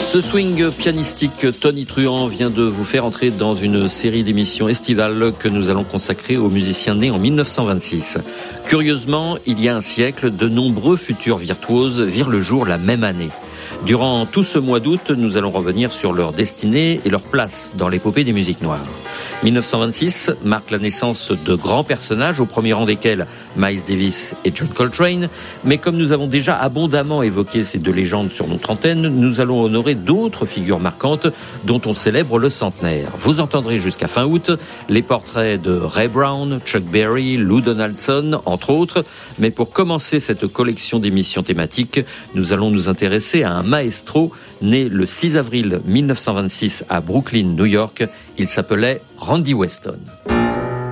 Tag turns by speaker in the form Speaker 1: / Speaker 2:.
Speaker 1: Ce swing pianistique, Tony Truant vient de vous faire entrer dans une série d'émissions estivales que nous allons consacrer aux musiciens nés en 1926. Curieusement, il y a un siècle, de nombreux futurs virtuoses virent le jour la même année. Durant tout ce mois d'août, nous allons revenir sur leur destinée et leur place dans l'épopée des musiques noires. 1926 marque la naissance de grands personnages, au premier rang desquels Miles Davis et John Coltrane. Mais comme nous avons déjà abondamment évoqué ces deux légendes sur notre antenne, nous allons honorer d'autres figures marquantes dont on célèbre le centenaire. Vous entendrez jusqu'à fin août les portraits de Ray Brown, Chuck Berry, Lou Donaldson, entre autres. Mais pour commencer cette collection d'émissions thématiques, nous allons nous intéresser à un maestro né le 6 avril 1926 à Brooklyn, New York. Il s'appelait Randy Weston.